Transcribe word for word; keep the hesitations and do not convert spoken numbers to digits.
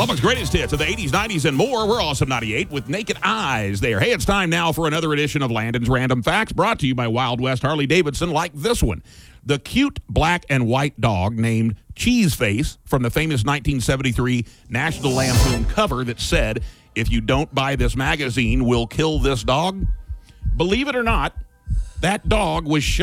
Lubbock's greatest hits of the eighties, nineties, and more. We're Awesome ninety-eight with Naked Eyes there. Hey, it's time now for another edition of Landon's Random Facts, brought to you by Wild West Harley-Davidson, like this one. The cute black and white dog named Cheeseface from the famous nineteen seventy-three National Lampoon cover that said, "If you don't buy this magazine, we'll kill this dog." Believe it or not, that dog was shot